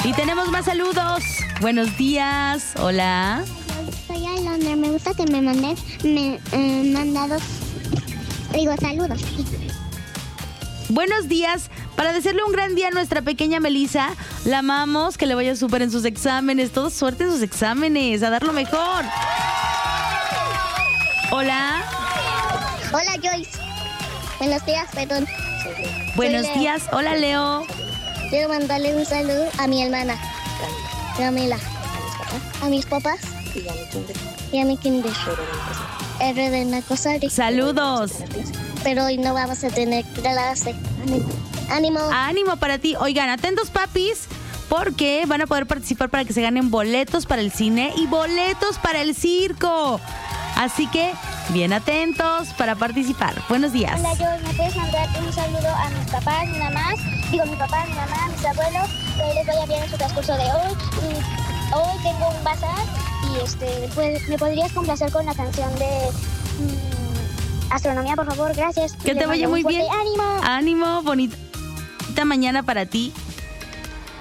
Y tenemos más saludos. Buenos días. Hola. Soy Alondra. Me gusta que me mandes saludos. Buenos días. Para desearle un gran día a nuestra pequeña Melissa. La amamos, que le vaya súper en sus exámenes. Toda suerte en sus exámenes. A dar lo mejor. Hola. Hola, Joyce. Buenos días, perdón. Buenos días. Hola, Leo. Quiero mandarle un saludo a mi hermana, Camila, a mis papás y a mi kinder. R de Nacosari. Saludos. Pero hoy no vamos a tener clase. Ánimo. Ánimo para ti. Oigan, atentos, papis, porque van a poder participar para que se ganen boletos para el cine y boletos para el circo. Así que, bien atentos para participar. Buenos días. Hola, Joyce. ¿Me puedes mandar un saludo a mis papás, mi mamá? Digo, mi papá, mi mamá, mis abuelos. Que les vaya bien en su transcurso de hoy. Y hoy tengo un bazar y pues, ¿me podrías complacer con la canción de Astronomía, por favor? Gracias. Que te vaya muy bien. ¡Ánimo! Ánimo, bonita mañana para ti.